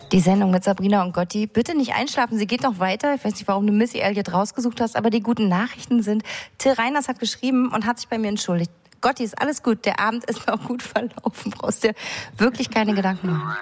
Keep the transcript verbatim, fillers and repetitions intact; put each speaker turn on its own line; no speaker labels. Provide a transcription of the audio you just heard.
Die Sendung mit Sabrina und Gotti. Bitte nicht einschlafen, sie geht noch weiter. Ich weiß nicht, warum du Missy Elliott rausgesucht hast, aber die guten Nachrichten sind, Till Reiners hat geschrieben und hat sich bei mir entschuldigt. Gotti, ist alles gut, der Abend ist noch gut verlaufen, brauchst dir wirklich keine Gedanken machen.